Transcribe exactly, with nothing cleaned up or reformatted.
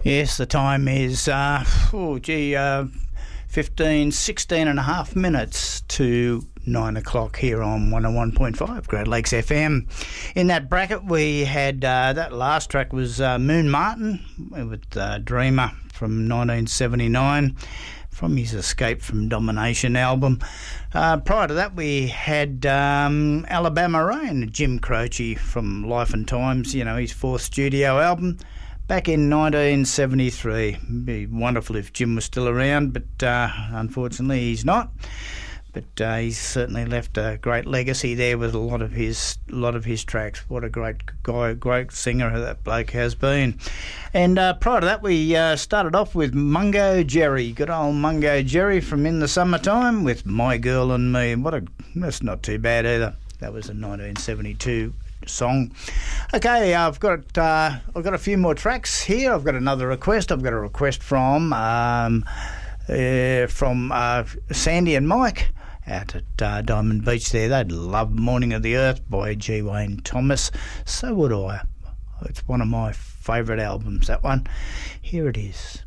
Yes, the time is, uh, oh gee, uh, fifteen, sixteen and a half minutes to nine o'clock here on one oh one point five Great Lakes F M. In that bracket we had, uh, that last track was uh, Moon Martin with uh, Dreamer from nineteen seventy-nine, from his Escape from Domination album. Uh, prior to that we had um, Alabama Rain, Jim Croce from Life and Times, you know, his fourth studio album. Back in nineteen seventy-three. It'd be wonderful if Jim was still around, but uh, unfortunately he's not. But uh, he's certainly left a great legacy there with a lot of his a lot of his tracks. What a great guy, great singer that bloke has been. And uh, prior to that, we uh, started off with Mungo Jerry, good old Mungo Jerry from In the Summertime with My Girl and Me. What a that's not too bad either. That was a nineteen seventy-two song. Okay, I've got uh, I've got a few more tracks here. I've got another request. I've got a request from um, uh, from uh, Sandy and Mike out at uh, Diamond Beach there. They'd love Morning of the Earth by G. Wayne Thomas. So would I. It's one of my favourite albums, that one. Here it is.